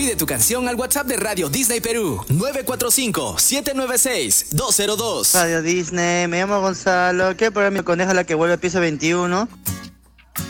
Pide tu canción al WhatsApp de Radio Disney Perú, 945-796-202. Radio Disney, me llamo Gonzalo. ¿Qué programa mi coneja la que vuelve al piso 21?